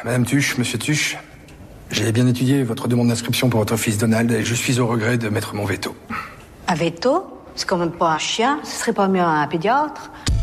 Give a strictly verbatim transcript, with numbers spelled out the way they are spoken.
Madame Tuche, Monsieur Tuche, j'ai bien étudié votre demande d'inscription pour votre fils Donald et je suis au regret de mettre mon veto. Un veto? C'est quand même pas un chien, ce serait pas mieux un pédiatre?